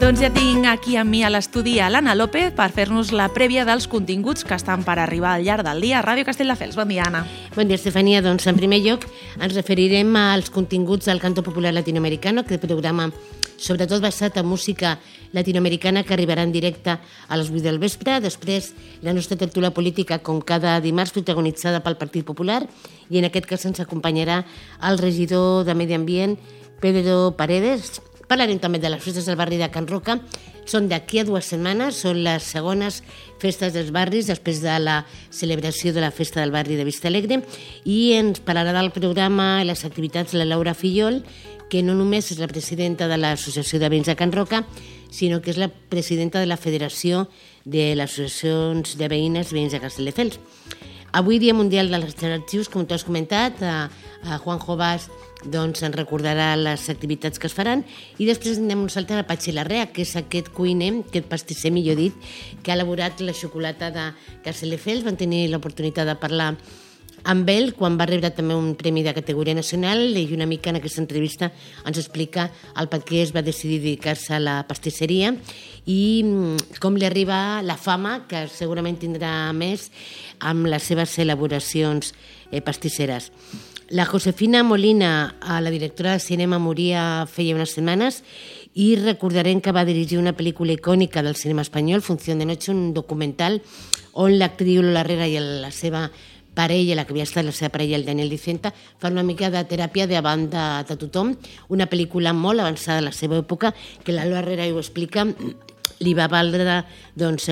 Doncs ja tinc aquí amb mi a l'estudi a l'Anna López per fer-nos la prèvia dels continguts que estan per arribar al llarg del dia a Ràdio Castelldefels. Bon dia, Anna. Bon dia, Estefania. Doncs, en primer lloc, ens referirem als continguts del Canto Popular Latinoamericano, que és un programa sobretot basat en música latinoamericana que arribarà en directe a les 8 del vespre. Després, la nostra tertúlia política, com cada dimarts, protagonitzada pel Partit Popular, i en aquest cas ens acompanyarà el regidor de Medi Ambient, Pedro Paredes. Parlarem també de les festes del barri de Can Roca. Són d'aquí a 2 setmanes, són les segones festes dels barris després de la celebració de la festa del barri de Vista Alegre, i ens parlarà del programa i les activitats la Laura Fillol, que no només és la presidenta de l'Associació de Veïns de Can Roca, sinó que és la presidenta de la Federació de les Associacions de Veïnes de Castelldefels. Avui, Dia Mundial dels Arxius, com tu has comentat, Juanjo Bas doncs ens recordarà les activitats que es faran, i després anem un salt a Patxi Larrea, que és aquest cuiner, aquest pastisser, millor dit, que ha elaborat la xocolata de Castelldefels. Van tenir l'oportunitat de parlar amb ell quan va rebre també un premi de categoria nacional, i una mica en aquesta entrevista ens explica el per què es va decidir dedicar-se a la pastisseria i com li arriba la fama, que segurament tindrà més amb les seves elaboracions pastisseres. La Josefina Molina, la directora de cinema, moria feia unes setmanes, i recordarem que va dirigir una pel·lícula icònica del cinema espanyol, Función de Noche, un documental on l'actriu Lola Herrera i la seva parella, la que havia estat la seva parella, el Daniel Dicenta, fan una mica de teràpia davant de tothom, una pel·lícula molt avançada de la seva època, que la Lola Herrera ho explica, li va valdre, doncs,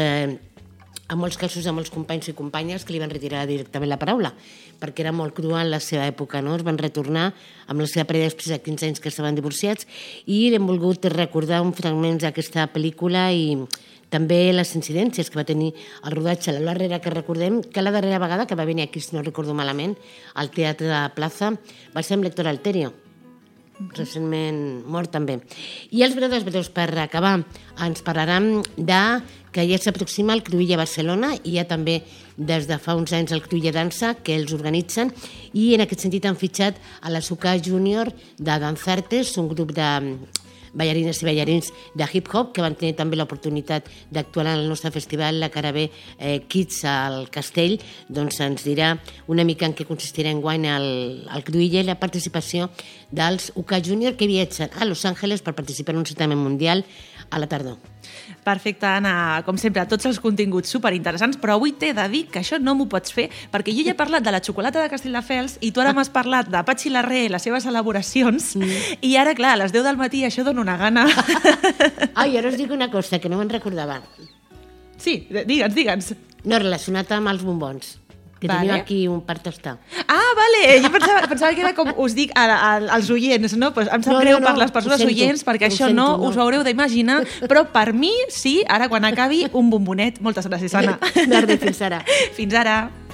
en molts casos a molts companys i companyes que li van retirar directament la paraula, perquè era molt crua en la seva època, no? Es van retornar amb la seva parella després de 15 anys que estaven divorciats, i hem volgut recordar un fragment d'aquesta pel·lícula i també les incidències que va tenir el rodatge. La Lola Herrera, que recordem que la darrera vegada que va venir aquí, si no recordo malament, al Teatre de Plaza, va ser amb l'Héctor Alterio, recentment mort també. I els breus, per acabar, ens parlaran que ja s'aproxima el Cruïlla Barcelona, i ja també des de fa uns anys el Cruïlla Dansa, que els organitzen, i en aquest sentit han fitxat a la Sucà Júnior de Danzartes, un grup de ballarines i ballarins de hip-hop que van tenir també l'oportunitat d'actuar en el nostre festival, la Carabé Kids al Castell. Doncs ens dirà una mica en què consistirà enguany el Cruïlla i la participació dels UCA Júnior, que viatgen a Los Angeles per participar en un certamen mundial a la tardor. Perfecte, Anna. Com sempre, tots els continguts superinteressants, però avui t'he de dir que això no m'ho pots fer, perquè jo ja he parlat de la xocolata de Castelldefels i tu ara m'has parlat de Patxi Larrea i les seves elaboracions, i ara, clar, a les 10 del matí això dona una gana. Ai, ara us dic una cosa que no me'n recordava. Sí, digue'ns. No, relacionat amb els bombons, que teniu aquí un per tastar. Ah, vale, jo pensava que era com us dic als oients, no? Pues em sap greu per les persones oients, perquè això no us ho haureu d'imaginar, però per mi sí, ara quan acabi un bombonet. Moltes gràcies, Anna. De res, fins ara. Fins ara.